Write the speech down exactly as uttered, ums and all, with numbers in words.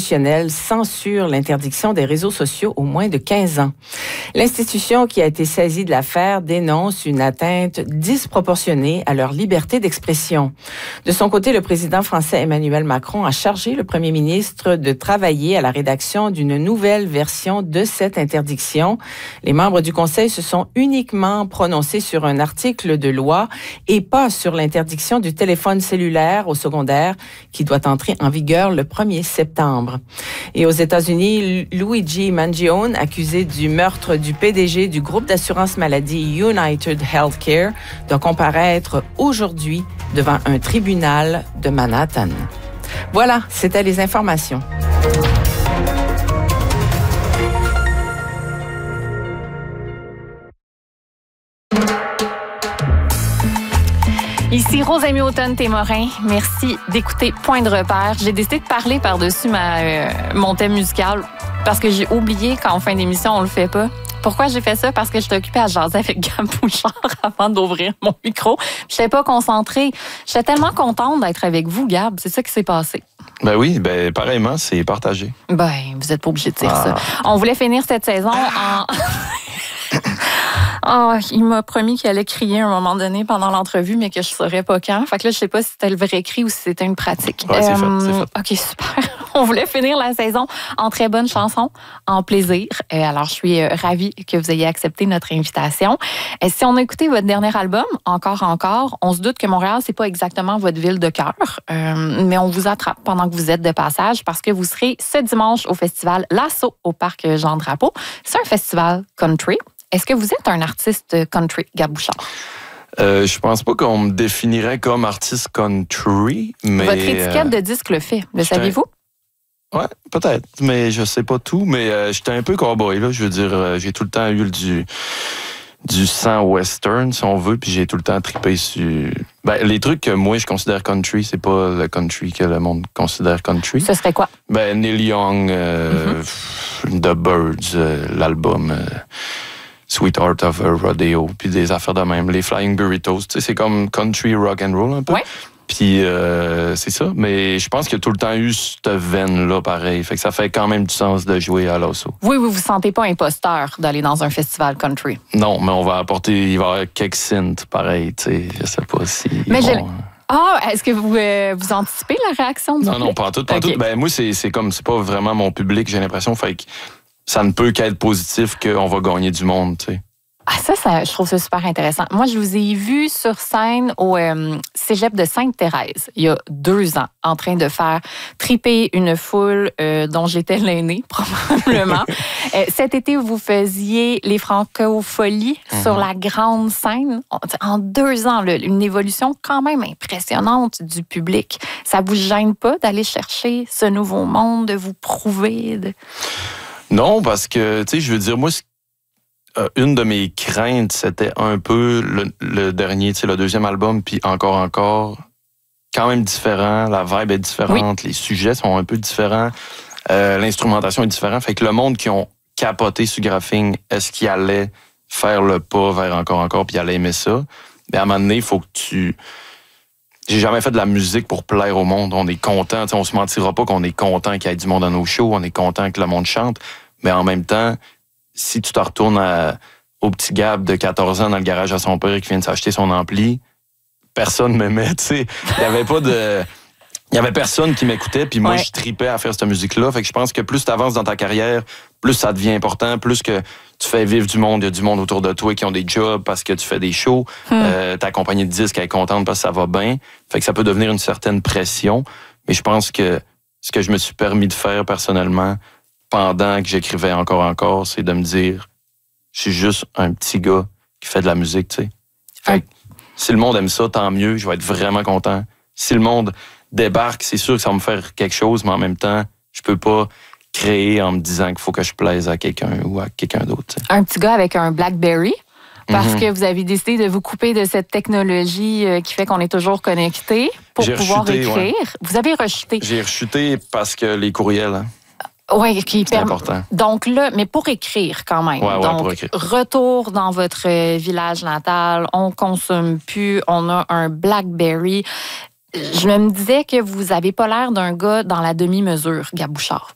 constitutionnel censure l'interdiction des réseaux sociaux aux moins de quinze ans. L'institution qui a été saisie de l'affaire dénonce une atteinte disproportionnée à leur liberté d'expression. De son côté, le président français Emmanuel Macron a chargé le premier ministre de travailler à la rédaction d'une nouvelle version de cette interdiction. Les membres du Conseil se sont uniquement prononcés sur un article de loi et pas sur l'interdiction du téléphone cellulaire au secondaire qui doit entrer en vigueur le premier septembre. Et aux États-Unis, Luigi Mangione, accusé du meurtre du P D G du groupe d'assurance maladie United Healthcare, doit comparaître aujourd'hui devant un tribunal de Manhattan. Voilà, c'était les informations. Ici Rosamie Automne-Témorin. Merci d'écouter Point de repère. J'ai décidé de parler par-dessus ma, euh, mon thème musical parce que j'ai oublié qu'en fin d'émission, on le fait pas. Pourquoi j'ai fait ça? Parce que j'étais occupée à jaser avec Gab Bouchard avant d'ouvrir mon micro. Je n'étais pas concentrée. J'étais tellement contente d'être avec vous, Gab. C'est ça qui s'est passé. Ben oui, ben pareillement, c'est partagé. Ben, vous n'êtes pas obligé de dire ah. ça. On voulait finir cette saison en... Oh, il m'a promis qu'il allait crier à un moment donné pendant l'entrevue, mais que je ne saurais pas quand. Fait que là, je sais pas si c'était le vrai cri ou si c'était une pratique. Ouais, c'est euh, fait, c'est fait. OK, super. On voulait finir la saison en très bonne chanson, en plaisir. Euh, alors, je suis euh, ravie que vous ayez accepté notre invitation. Euh, si on a écouté votre dernier album, Encore, encore, on se doute que Montréal, c'est pas exactement votre ville de cœur, euh, mais on vous attrape pendant que vous êtes de passage parce que vous serez ce dimanche au festival L'Assaut au Parc Jean-Drapeau. C'est un festival country. Est-ce que vous êtes un artiste country, Gab Bouchard? Euh, je pense pas qu'on me définirait comme artiste country, mais... Votre étiquette euh, de disque le fait, le saviez-vous? Ouais, peut-être, mais je sais pas tout. Mais euh, j'étais un peu cowboy, là. Je veux dire, euh, j'ai tout le temps eu du, du sang western, si on veut, puis j'ai tout le temps trippé sur... Ben, les trucs que moi, je considère country, c'est pas le country que le monde considère country. Ce serait quoi? Ben, Neil Young, euh, mm-hmm. The Birds, euh, l'album... Euh, Sweetheart of a Rodeo, puis des affaires de même. Les Flying Burritos, tu sais, c'est comme country rock and roll un peu. Ouais. Puis euh, c'est ça. Mais je pense qu'il y a tout le temps eu cette veine-là, pareil. Fait que ça fait quand même du sens de jouer à l'Osso. Oui, vous vous sentez pas imposteur d'aller dans un festival country? Non, mais on va apporter, il va y avoir quelques synths, pareil, tu sais. Je sais pas si... Mais vont... je... Ah, est-ce que vous, euh, vous anticipez la réaction du non, public? Non, pas en tout, pas en okay. tout. Ben, moi, c'est, c'est comme, c'est pas vraiment mon public, j'ai l'impression. Fait que ça ne peut qu'être positif qu'on va gagner du monde, tu sais. Ah, ça, ça, je trouve ça super intéressant. Moi, je vous ai vu sur scène au euh, Cégep de Sainte-Thérèse, il y a deux ans, en train de faire triper une foule euh, dont j'étais l'aînée, probablement. euh, cet été, vous faisiez les Francopholies mm-hmm. sur la grande scène. En deux ans, là, une évolution quand même impressionnante du public. Ça vous gêne pas d'aller chercher ce nouveau monde, de vous prouver? De... Non, parce que, tu sais, je veux dire, moi, une de mes craintes, c'était un peu le, le dernier, tu sais, le deuxième album, puis encore, encore, quand même différent, la vibe est différente, oui. Les sujets sont un peu différents, euh, l'instrumentation est différente. Fait que le monde qui ont capoté sur Graphing, est-ce qu'il allait faire le pas vers encore, encore, puis il allait aimer ça? Mais à un moment donné, il faut que tu... J'ai jamais fait de la musique pour plaire au monde. On est content, tu sais, on se mentira pas qu'on est content qu'il y ait du monde à nos shows, on est content que le monde chante, mais en même temps, si tu te retournes à, au petit Gab de quatorze ans dans le garage à son père qui vient de s'acheter son ampli, personne m'aimait, tu sais. Il y avait pas de... Il y avait personne qui m'écoutait, puis moi, ouais. je tripais à faire cette musique-là. Fait que je pense que plus tu avances dans ta carrière, plus ça devient important, plus que tu fais vivre du monde, il y a du monde autour de toi qui ont des jobs parce que tu fais des shows, hmm. euh, ta compagnie de disques elle est contente parce que ça va bien. Fait que ça peut devenir une certaine pression. Mais je pense que ce que je me suis permis de faire personnellement, pendant que j'écrivais encore, encore, c'est de me dire, je suis juste un petit gars qui fait de la musique, tu sais. Fait que si le monde aime ça, tant mieux, je vais être vraiment content. Si le monde débarque, c'est sûr que ça va me faire quelque chose, mais en même temps, je peux pas créer en me disant qu'il faut que je plaise à quelqu'un ou à quelqu'un d'autre. T'sais. Un petit gars avec un BlackBerry, parce mm-hmm. que vous avez décidé de vous couper de cette technologie qui fait qu'on est toujours connecté pour J'ai pouvoir rechuté, écrire. Ouais. Vous avez rechuté. J'ai rechuté parce que les courriels... Hein. Oui, qui c'est permet... important. Donc là, mais pour écrire quand même. Ouais, ouais, Donc, pour écrire. Retour dans votre village natal, on consomme plus, on a un BlackBerry. Je me disais que vous avez pas l'air d'un gars dans la demi-mesure, Gab Bouchard.